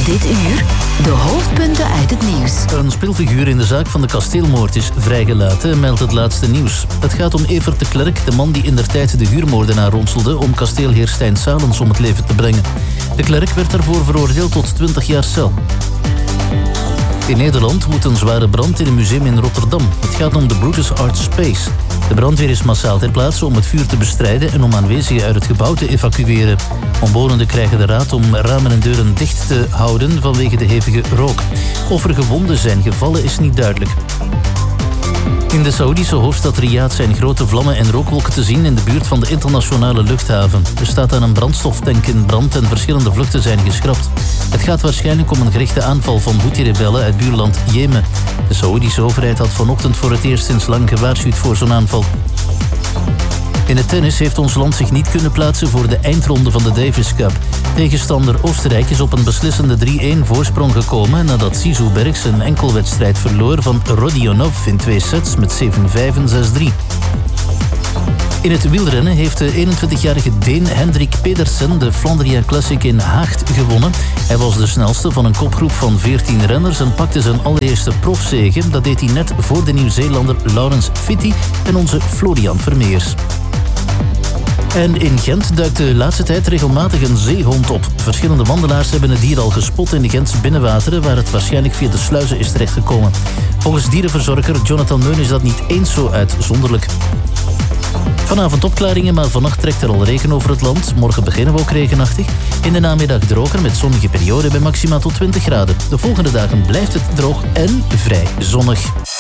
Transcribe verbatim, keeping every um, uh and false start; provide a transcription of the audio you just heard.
Dit uur de hoofdpunten uit het nieuws. Een speelfiguur in de zaak van de kasteelmoord is vrijgelaten, meldt het laatste nieuws. Het gaat om Evert de Klerk, de man die indertijd de huurmoordenaar ronselde om kasteelheer Stijn Salens om het leven te brengen. De Klerk werd daarvoor veroordeeld tot twintig jaar cel. In Nederland woedt een zware brand in een museum in Rotterdam. Het gaat om de Brutus Art Space. De brandweer is massaal ter plaatse om het vuur te bestrijden en om aanwezigen uit het gebouw te evacueren. Omwonenden krijgen de raad om ramen en deuren dicht te houden vanwege de hevige rook. Of er gewonden zijn gevallen is niet duidelijk. In de Saoedische hoofdstad Riyadh zijn grote vlammen en rookwolken te zien in de buurt van de internationale luchthaven. Er staat aan een brandstoftank in brand en verschillende vluchten zijn geschrapt. Het gaat waarschijnlijk om een gerichte aanval van Houthi-rebellen uit buurland Jemen. De Saoedische overheid had vanochtend voor het eerst sinds lang gewaarschuwd voor zo'n aanval. In het tennis heeft ons land zich niet kunnen plaatsen voor de eindronde van de Davis Cup. Tegenstander Oostenrijk is op een beslissende drie-een voorsprong gekomen nadat Zizou Bergs een enkelwedstrijd verloor van Rodionov in twee sets met zeven vijf en zes drie. In het wielrennen heeft de eenentwintigjarige Deen Hendrik Pedersen de Flandria Classic in Haagt gewonnen. Hij was de snelste van een kopgroep van veertien renners en pakte zijn allereerste profzege. Dat deed hij net voor de Nieuw-Zeelander Laurens Fitti en onze Florian Vermeers. En in Gent duikt de laatste tijd regelmatig een zeehond op. Verschillende wandelaars hebben het dier al gespot in de Gentse binnenwateren, waar het waarschijnlijk via de sluizen is terechtgekomen. Volgens dierenverzorger Jonathan Meun is dat niet eens zo uitzonderlijk. Vanavond opklaringen, maar vannacht trekt er al regen over het land. Morgen beginnen we ook regenachtig. In de namiddag droger met zonnige perioden bij maxima tot twintig graden. De volgende dagen blijft het droog en vrij zonnig.